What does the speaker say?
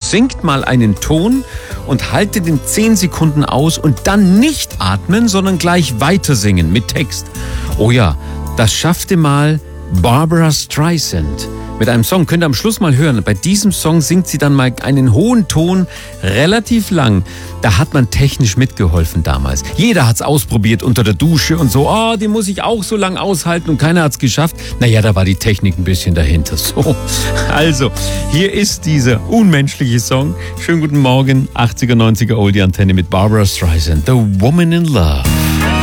singt mal einen Ton und haltet den 10 Sekunden aus und dann nicht atmen, sondern gleich weiter singen mit Text. Oh ja, das schaffte mal Barbra Streisand. Mit einem Song, könnt ihr am Schluss mal hören. Bei diesem Song singt sie dann mal einen hohen Ton, relativ lang. Da hat man technisch mitgeholfen damals. Jeder hat's ausprobiert unter der Dusche und so. Oh, die muss ich auch so lang aushalten und keiner hat's geschafft. Naja, da war die Technik ein bisschen dahinter. So, also, hier ist dieser unmenschliche Song. Schönen guten Morgen, 80er, 90er Oldie Antenne mit Barbra Streisand, The Woman in Love.